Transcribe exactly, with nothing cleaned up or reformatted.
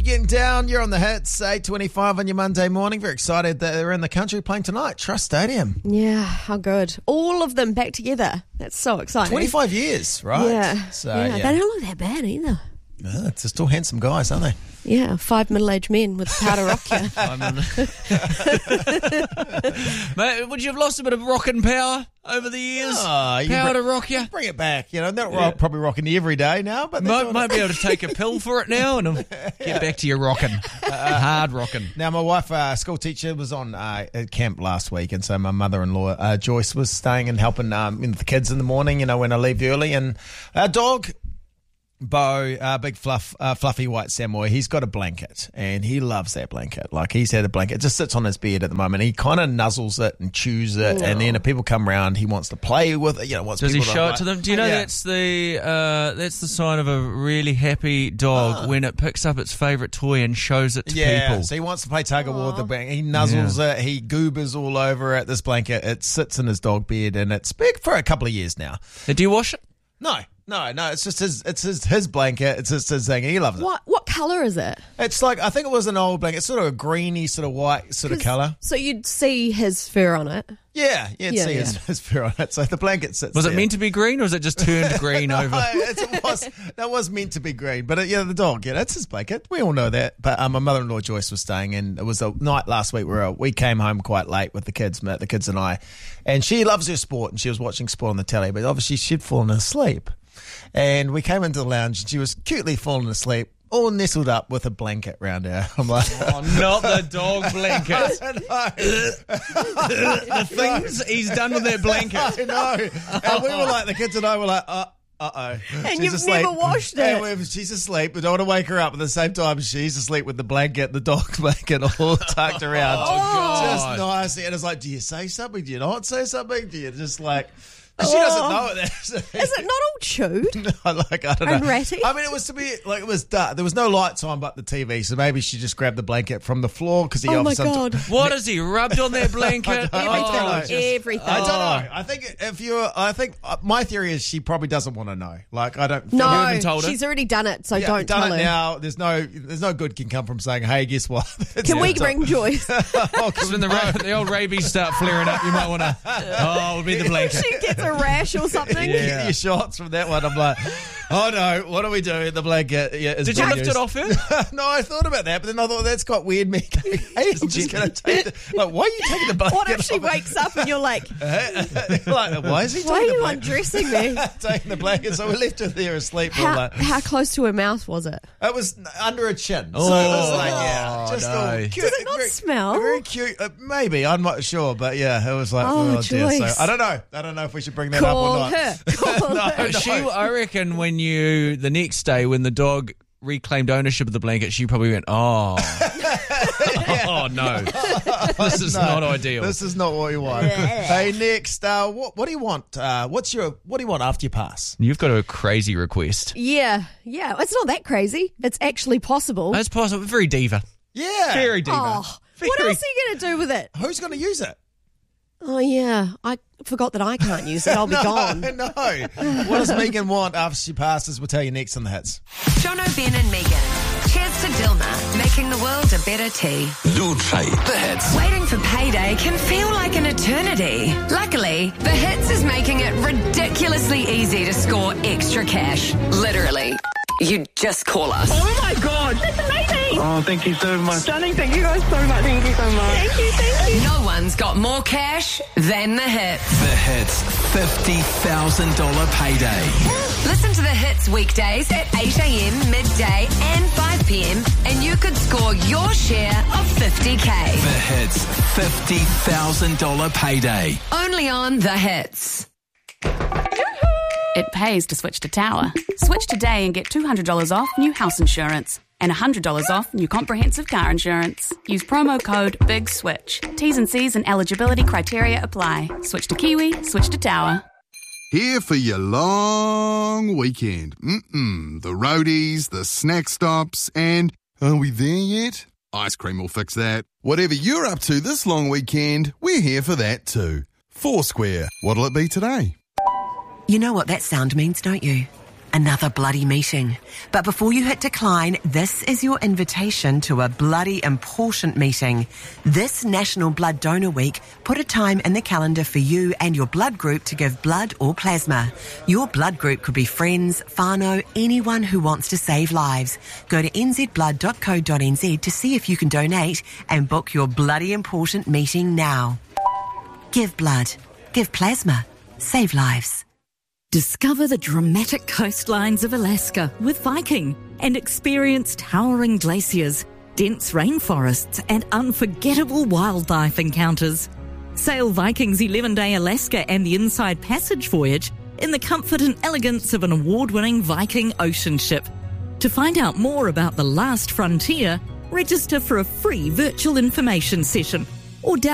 Getting down, you're on the hits, eight twenty-five on your Monday morning. Very excited that they're in the country playing tonight, Trust Stadium. Yeah, how good. All of them back together. That's so exciting. twenty-five years, right? Yeah. So, yeah, yeah. They don't look that bad either. Yeah, it's still handsome guys, aren't they? Yeah, five middle-aged men with powder rock you. Mate, would you have lost a bit of rockin' power over the years? Oh, you power bring, to rock you? Bring it back. You know, they're not Yeah. rock, probably rocking you every day now, but they're Might, doing might it. be able to take a pill for it now and get back to your rockin'. Uh, hard rockin'. Now, my wife, uh, school teacher, was on uh, at camp last week, and so my mother-in-law, uh, Joyce, was staying and helping um, with the kids in the morning, you know, when I leave early, and our dog, Bo, uh, big fluff, uh, fluffy white Samoy, he's got a blanket, and he loves that blanket. Like, he's had a blanket. It just sits on his bed at the moment. He kind of nuzzles it and chews it, Aww. and then if people come round, he wants to play with it. You know, wants Does he people show to, it to them? Do you know Yeah. that's the uh, that's the sign of a really happy dog Ah. when it picks up its favourite toy and shows it to Yeah, people? so he wants to play tug of war with the blanket. He nuzzles it. He goobers all over it. This blanket, it sits in his dog bed, and it's big for a couple of years now. Uh, Do you wash it? No, no, no. It's just his. It's his his blanket. It's just his thing. He loves it. What what colour is it? It's like, I think it was an old blanket. It's sort of a greeny, sort of white, sort of 'Cause- colour. So you'd see his fur on it. Yeah, yeah. Yeah, See his, yeah. his fur on it. So the blanket sits. Was it there. meant to be green or was it just turned green over? No, it's, it was that was meant to be green, but it, yeah, the dog, yeah, that's his blanket. We all know that. But um, my mother-in-law Joyce was staying, and it was a night last week where we came home quite late with the kids, the kids and I, and she loves her sport, and she was watching sport on the telly, but obviously she'd fallen asleep, and we came into the lounge, and she was cutely falling asleep, all nestled up with a blanket round her. I'm like, Oh, not the dog blanket. The things he's done with that blanket. I know. And we were like, the kids and I were like, uh, uh-oh. And you've never washed it. And we've- she's asleep. We don't want to wake her up. At the same time, she's asleep with the blanket, the dog blanket, all tucked around. Oh, God. Just nice. And it's like, do you say something? Do you not say something? Do you just like... 'cause she doesn't know it. Is it not all chewed? No, like, I don't And know. ratty? I mean, it was to be like, it was dark. There was no lights on but the T V, so maybe she just grabbed the blanket from the floor because he Oh my obviously God. What has he rubbed on that blanket? I Everything. don't know. Just- Everything. I don't know. I think if you're, I think uh, my theory is she probably doesn't want to know. Like, I don't. No, haven't told her? she's already done it, so Yeah, don't done tell it her. now. There's no, there's no good can come from saying, "Hey, guess what?" Can we Yeah. bring Joyce? Oh, Because when the, ra- the old rabies start flaring up, you might want to, oh, it'll be the blanket. she gets a rash or something. Get your shots from that one. I'm like, oh no, what do we do? The blanket. Yeah, is Did you being lift used. it off her? No, I thought about that, but then I thought that's quite weird. Me, going, hey, I'm just going to take the, like, why are you taking the blanket? What if she off? wakes up and you're like, like, why is he why are taking the you blanket? undressing me? taking the blanket? So we left her there asleep. For How, like, how close to her mouth was it? it was under her chin, so Oh, it was like, yeah, just no. all cute. Does it not very, smell? Very cute. Uh, maybe I'm not sure, but yeah, it was like, Oh, oh, dear. Joyce. So I don't know. I don't know if we should bring that Call up or not. her. Call No, her. no. She, I reckon when you, the next day, when the dog reclaimed ownership of the blanket, she probably went, oh, oh no, this is No, not ideal. This is not what you want. Hey, next, uh, what what do you want? Uh, what's your what do you want after you pass? You've got a crazy request. Yeah, yeah. It's not that crazy. It's actually possible. That's possible. Very diva. Yeah, Very diva. Oh, what Very- else are you going to do with it? Who's going to use it? Oh, yeah. I forgot that I can't use it. I'll be no, gone. No. What does Megan want after she passes? We'll tell you next on the hits. Jono, Ben and Megan. Cheers to Dilma, making the world a better tea. Luce, the hits. Waiting for payday can feel like an eternity. Luckily, The Hits is making it ridiculously easy to score extra cash. Literally. You just call us. Oh my God, that's amazing! Oh, thank you so much. Stunning, thank you guys so much. Thank you so much. Thank you, thank you. No one's got more cash than The Hits. The hits, fifty thousand dollars payday. Listen to The Hits weekdays at eight a.m, midday and five p.m. and you could score your share of fifty K. The hits, fifty thousand dollars payday. Only on The Hits. It pays to switch to Tower. Switch today and get two hundred dollars off new house insurance and one hundred dollars off new comprehensive car insurance. Use promo code BIGSWITCH. T's and C's and eligibility criteria apply. Switch to Kiwi, switch to Tower. Here for your long weekend. Mm-mm. The roadies, the snack stops, and are we there yet? Ice cream will fix that. Whatever you're up to this long weekend, we're here for that too. Foursquare. What'll it be today? You know what that sound means, don't you? Another bloody meeting. But before you hit decline, this is your invitation to a bloody important meeting. This National Blood Donor Week, put a time in the calendar for you and your blood group to give blood or plasma. Your blood group could be friends, whānau, anyone who wants to save lives. Go to n z blood dot co dot n z to see if you can donate and book your bloody important meeting now. Give blood. Give plasma. Save lives. Discover the dramatic coastlines of Alaska with Viking and experience towering glaciers, dense rainforests and unforgettable wildlife encounters. Sail Viking's eleven-day Alaska and the Inside Passage voyage in the comfort and elegance of an award-winning Viking ocean ship. To find out more about the last frontier, register for a free virtual information session or download